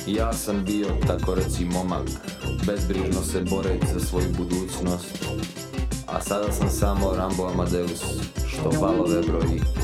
Ja sam bio, tako reci, momak, bezbrižno se boreć za svoju budućnost. A sada sam samo Rambo Amadeus, što balove broji.